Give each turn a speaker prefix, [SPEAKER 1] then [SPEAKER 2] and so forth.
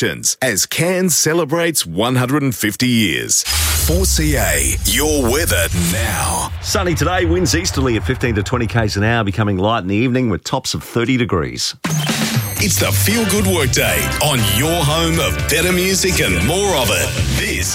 [SPEAKER 1] as Cairns celebrates 150 years. 4CA, your weather now.
[SPEAKER 2] Sunny today, winds easterly at 15 to 20 k's an hour, becoming light in the evening with tops of 30 degrees.
[SPEAKER 1] It's the Feel Good Workday on your home of better music and more of it. This